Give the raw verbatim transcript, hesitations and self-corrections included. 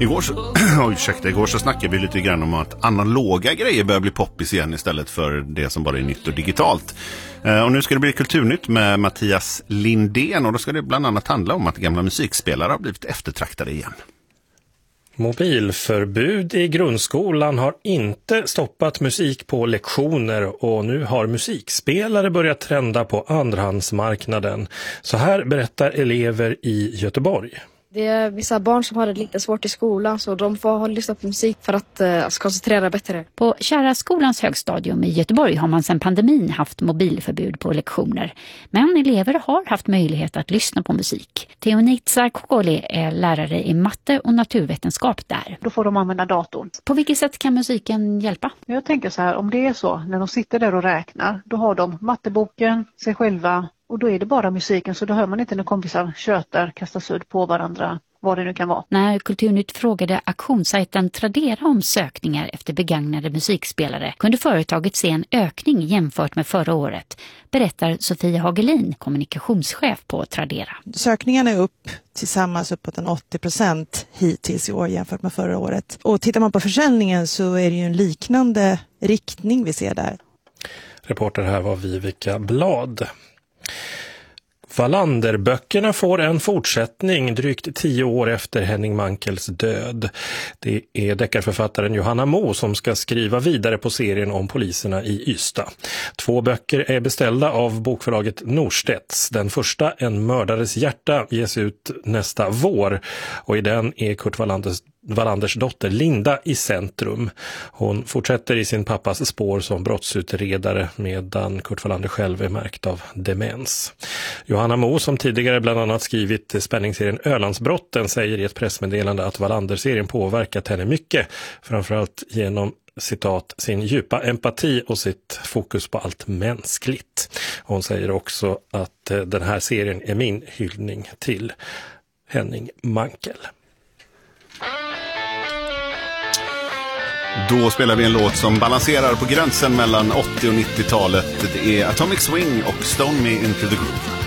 Igår så, oh, ursäkta, igår så snackade vi lite grann om att analoga grejer börjar bli poppis igen istället för det som bara är nytt och digitalt. Eh, och nu ska det bli Kulturnytt med Mattias Lindén, och då ska det bland annat handla om att gamla musikspelare har blivit eftertraktade igen. Mobilförbud i grundskolan har inte stoppat musik på lektioner, och nu har musikspelare börjat trenda på andrahandsmarknaden. Så här berättar elever i Göteborg. Det är vissa barn som har det lite svårt i skolan, så de får lyssna på musik för att uh, koncentrera bättre. På Kära skolans högstadium i Göteborg har man sedan pandemin haft mobilförbud på lektioner. Men elever har haft möjlighet att lyssna på musik. Teonitsa Kokoli är lärare i matte och naturvetenskap där. Då får de använda datorn. På vilket sätt kan musiken hjälpa? Jag tänker så här, om det är så, när de sitter där och räknar, då har de matteboken, sig själva. Och då är det bara musiken, så då hör man inte när kompisar tjötar, kastar sudd på varandra, vad det nu kan vara. När Kulturnytt frågade auktionssajten Tradera om sökningar efter begagnade musikspelare kunde företaget se en ökning jämfört med förra året, berättar Sofia Hagelin, kommunikationschef på Tradera. Sökningarna är upp tillsammans uppåt en åttio procent hittills i år jämfört med förra året. Och tittar man på försäljningen så är det ju en liknande riktning vi ser där. Reporter här var Vivica Blad. Wallander-böckerna får en fortsättning drygt tio år efter Henning Mankels död. Det är deckarförfattaren Johanna Mo som ska skriva vidare på serien om poliserna i Ystad. Två böcker är beställda av bokförlaget Norstedts. Den första, En mördares hjärta, ges ut nästa vår, och i den är Kurt Wallanders Wallanders dotter Linda i centrum. Hon fortsätter i sin pappas spår som brottsutredare, medan Kurt Wallander själv är märkt av demens. Johanna Mo, som tidigare bland annat skrivit spänningsserien Ölandsbrotten, säger i ett pressmeddelande att Wallander-serien påverkat henne mycket, framförallt genom citat, sin djupa empati och sitt fokus på allt mänskligt. Hon säger också att den här serien är min hyllning till Henning Mankell. Då spelar vi en låt som balanserar på gränsen mellan åttio- och nittiotalet. Det är Atomic Swing och Stone Me Into the Groove.